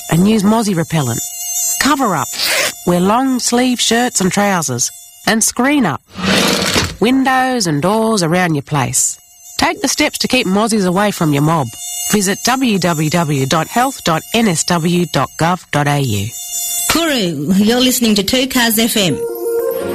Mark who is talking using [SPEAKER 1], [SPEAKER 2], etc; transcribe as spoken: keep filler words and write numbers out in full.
[SPEAKER 1] and use mozzie repellent. Cover up. Wear long sleeve shirts and trousers. And screen up. Windows and doors around your place. Take the steps to keep mozzies away from your mob. Visit w w w dot health dot n s w dot gov dot a u.
[SPEAKER 2] Kuru, you're listening to two Cars F M.